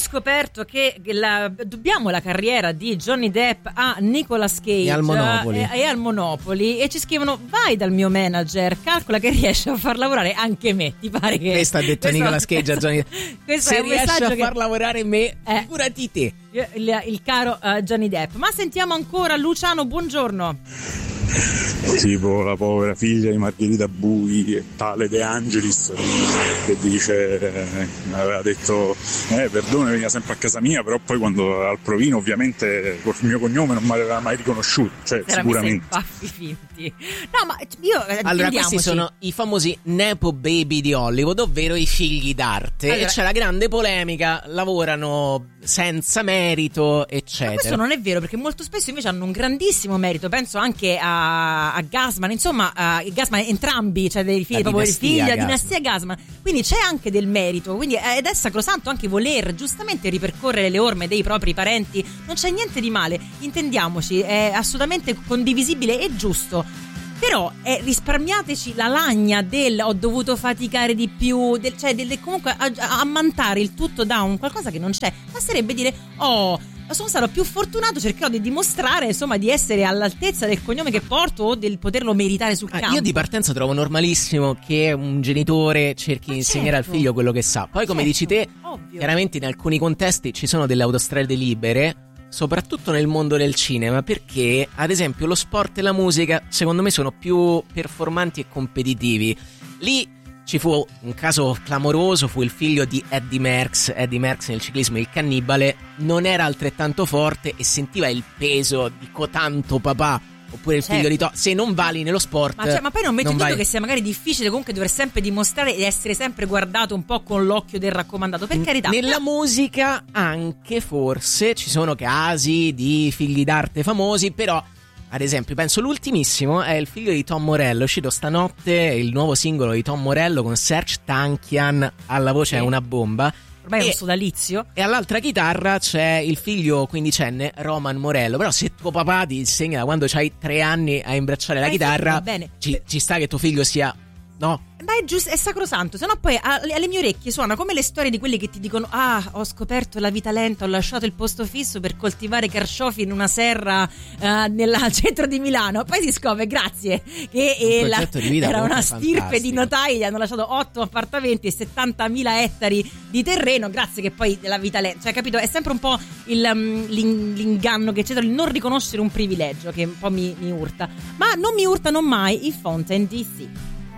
scoperto che dobbiamo la carriera di Johnny Depp a Nicolas Cage e al Monopoly, e ci scrivono: vai dal mio manager, calcola che riesce a far lavorare anche me. Ti pare che questo ha detto Nicolas Cage a Johnny Depp? Se riesce a far lavorare me, figurati te. Il caro Johnny Depp. Ma sentiamo ancora Luciano, buongiorno. Tipo la povera figlia di Margherita Bui, tale De Angelis, che dice, aveva detto Verdone veniva sempre a casa mia, però poi quando al provino ovviamente col mio cognome non mi aveva mai riconosciuto, cioè sicuramente baffi finti. No, ma io allora questi sono i famosi nepo baby di Hollywood, ovvero i figli d'arte, allora, e c'è la grande polemica, lavorano senza merito, eccetera. Ma questo non è vero, perché molto spesso invece hanno un grandissimo merito. Penso anche a Gassman, insomma, Gassman entrambi, cioè dei figli, proprio il figlio della dinastia Gassman. Quindi c'è anche del merito, quindi ed è sacrosanto anche voler giustamente ripercorrere le orme dei propri parenti. Non c'è niente di male, intendiamoci, è assolutamente condivisibile e giusto. Però risparmiateci la lagna del ho dovuto faticare di più, comunque ammantare il tutto da un qualcosa che non c'è. Basterebbe dire sono stato più fortunato, cercherò di dimostrare insomma di essere all'altezza del cognome che porto o del poterlo meritare sul campo. Io di partenza trovo normalissimo che un genitore cerchi di insegnare al figlio quello che sa. Poi come dici te, ovvio, chiaramente in alcuni contesti ci sono delle autostrade libere, soprattutto nel mondo del cinema, perché ad esempio lo sport e la musica secondo me sono più performanti e competitivi. Lì ci fu un caso clamoroso, fu il figlio di Eddie Merckx nel ciclismo, il cannibale, non era altrettanto forte e sentiva il peso di cotanto papà, oppure il figlio di se non vali nello sport. Ma poi non metti in dubbio che sia magari difficile comunque dover sempre dimostrare ed essere sempre guardato un po' con l'occhio del raccomandato, per carità. Nella musica anche forse ci sono casi di figli d'arte famosi, però ad esempio penso l'ultimissimo è il figlio di Tom Morello, è uscito stanotte il nuovo singolo di Tom Morello con Serj Tankian alla voce, è una bomba. Ormai è un sodalizio. E all'altra chitarra c'è il figlio quindicenne Roman Morello. Però se tuo papà ti insegna da quando c'hai 3 anni a imbracciare la chitarra, ci sta che tuo figlio sia... No? Ma è giusto, è sacrosanto, sennò poi alle mie orecchie suona come le storie di quelli che ti dicono: ho scoperto la vita lenta, ho lasciato il posto fisso per coltivare carciofi in una serra nel centro di Milano. Poi si scopre, grazie, che era una stirpe di notai, gli hanno lasciato 8 appartamenti e 70.000 ettari di terreno, grazie che poi la vita lenta, cioè capito, è sempre un po' l'inganno che c'è, il non riconoscere un privilegio che un po' mi urta. Ma non mi urtano mai i Fountain DC.